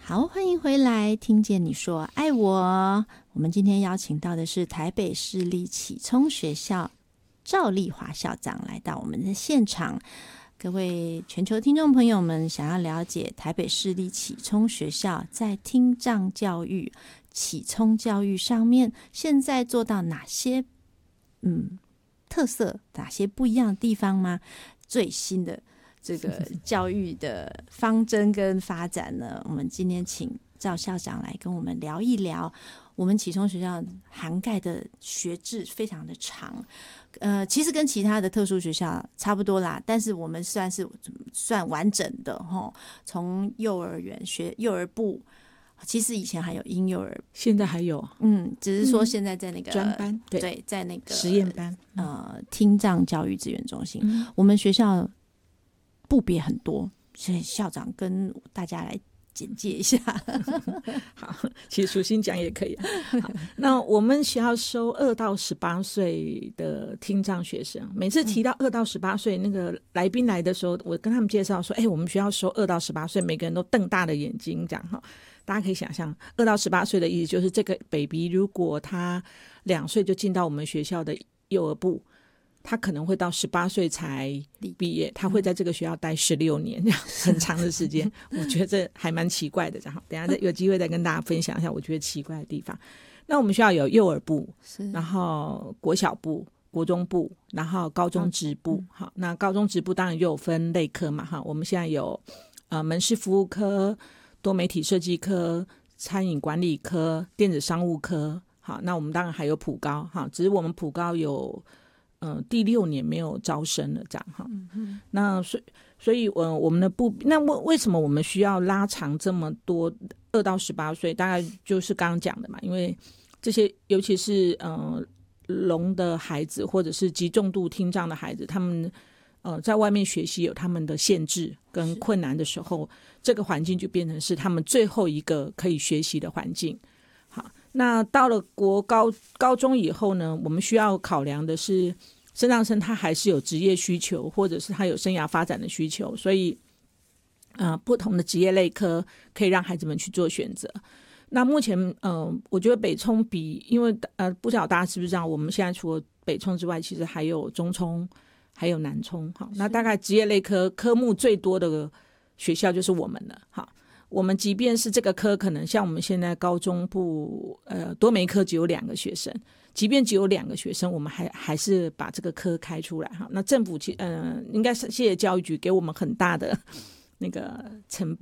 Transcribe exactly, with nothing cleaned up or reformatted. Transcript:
好，欢迎回来，听见你说爱我。我们今天邀请到的是台北市立启聪学校赵丽华校长来到我们的现场。各位全球听众朋友们，想要了解台北市立启聪学校在听障教育、启聪教育上面现在做到哪些嗯特色，哪些不一样的地方吗？最新的这个教育的方针跟发展呢，我们今天请赵校长来跟我们聊一聊。我们启聪学校涵盖的学制非常的长，呃，其实跟其他的特殊学校差不多啦，但是我们算是算完整的齁，从幼儿园学幼儿部，其实以前还有婴幼儿， 现在还有， 嗯，只是说现在在那个专班，对， 对，在那个实验班， 呃，听障教育资源中心，嗯、我们学校部别很多，所以校长跟大家来简介一下。 好，其实舒心讲也可以。好，那我们学校收二到十八岁的听障学生，每次提到二到十八岁，那个来宾来的时候，我跟他们介绍说，哎、欸，我们学校收二到十八岁，每个人都瞪大的眼睛，这样哈。大家可以想象，二到十八岁的意思就是这个 baby 如果他两岁就进到我们学校的幼儿部，他可能会到十八岁才毕业，他会在这个学校待十六年，这样很长的时间。我觉得这还蛮奇怪的，然后等一下有机会再跟大家分享一下我觉得奇怪的地方。那我们学校有幼儿部，然后国小部、国中部，然后高中职部。好，那高中职部当然又有分类科嘛，哈，我们现在有呃门市服务科、多媒体设计科、餐饮管理科、电子商务科。好，那我们当然还有普高，哈，只是我们普高有。呃，第六年没有招生了，这样哈。嗯、那所以，所以，呃，我们的部，那为为什么我们需要拉长这么多二到十八岁？大概就是刚刚讲的嘛，因为这些，尤其是呃聋的孩子，或者是极重度听障的孩子，他们呃在外面学习有他们的限制跟困难的时候，这个环境就变成是他们最后一个可以学习的环境。好，那到了国高高中以后呢，我们需要考量的是身障生他还是有职业需求，或者是他有生涯发展的需求，所以呃不同的职业类科可以让孩子们去做选择。那目前呃我觉得北冲比，因为呃不知道大家知不知道，我们现在除了北冲之外，其实还有中冲还有南冲。好，那大概职业类科科目最多的学校就是我们了。好，我们即便是这个科，可能像我们现在高中部呃多媒科只有两个学生，即便只有两个学生，我们还还是把这个科开出来哈。那政府其呃应该是谢谢教育局给我们很大的那个承